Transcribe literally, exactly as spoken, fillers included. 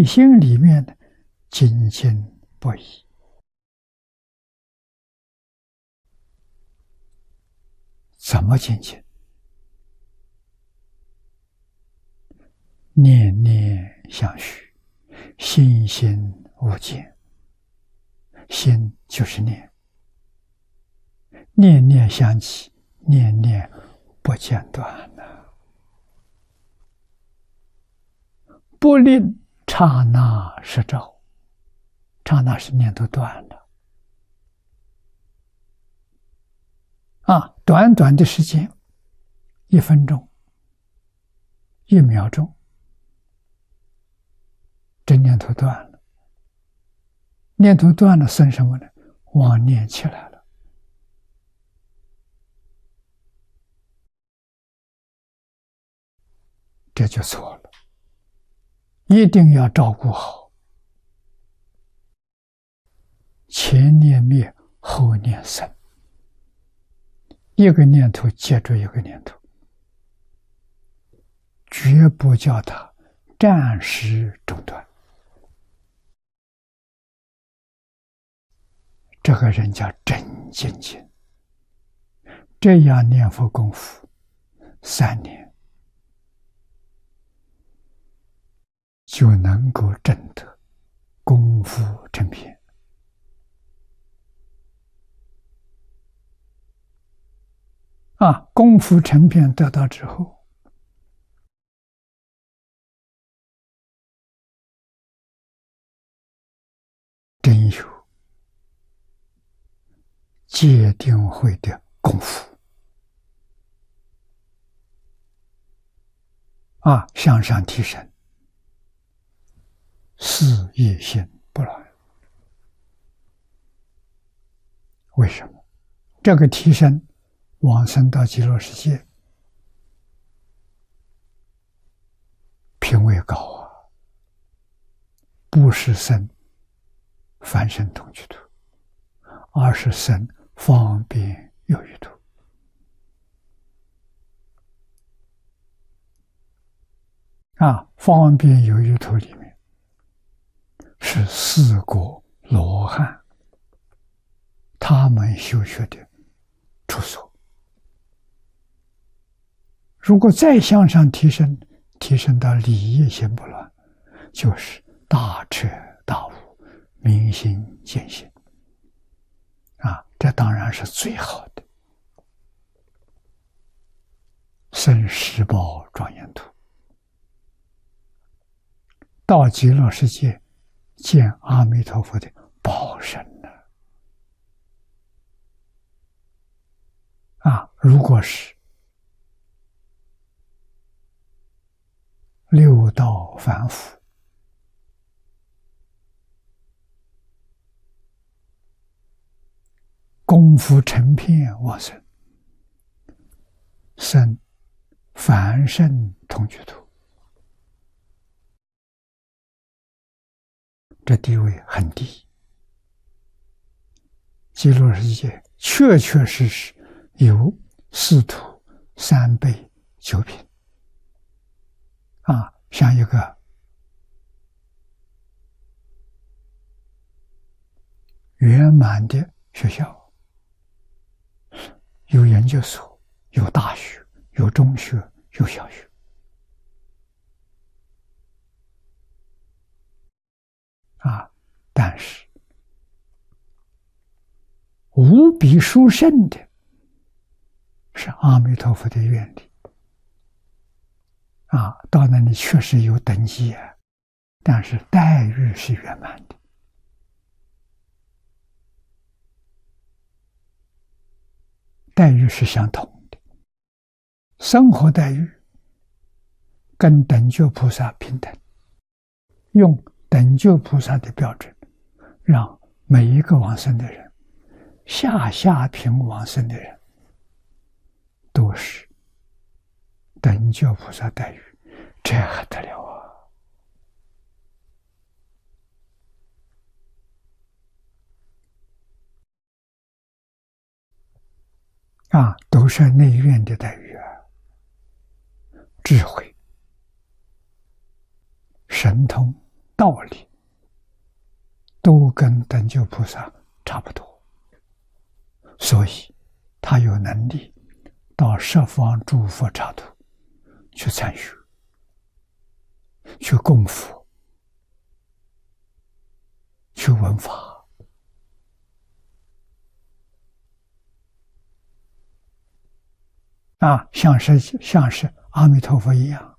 内心里面的精进不已。怎么精进？念念相续，心心无间。心就是念，念念相继，念念不间断了，不令刹那失照。刹那是念头断了啊！短短的时间，一分钟、一秒钟，这念头断了。念头断了，生什么呢？妄念起来了。这就错了，一定要照顾好，前念灭，后念生，一个念头接着一个念头，绝不叫它暂时中断。这个人叫真精进，这样念佛功夫三年就能够证得功夫成片啊！功夫成片得到之后，真有戒定慧的功夫啊，向上提升，事业心不乱。为什么？这个提升往生到极乐世界，品位高啊，不是生凡圣同居土，而是生方便有余土啊！方便有余土里面是四果罗汉他们修学的处所。如果再向上提升，提升到理业心不乱，就是大彻大悟，明心见性啊！这当然是最好的，生十宝庄严土，到极乐世界见阿弥陀佛的报身了啊！如果是六道凡夫，功夫成片往生，生凡圣同居土，这地位很低。极乐世界确确实实有四土三辈九品啊，像一个圆满的学校，有研究所，有大学，有中学，有小学啊，但是无比殊胜的是阿弥陀佛的愿力啊，到那里确实有等级啊，但是待遇是圆满的。待遇是相同的，生活待遇跟等觉菩萨平等，用等觉菩萨的标准，让每一个往生的人，下下品往生的人，都是等觉菩萨待遇，这还得了啊！啊，都是内院的待遇啊，智慧、神通、 道理都跟等觉菩萨差不多，所以他有能力到十方诸佛刹土去参学，去供佛，去闻法。啊，像是像是阿弥陀佛一样，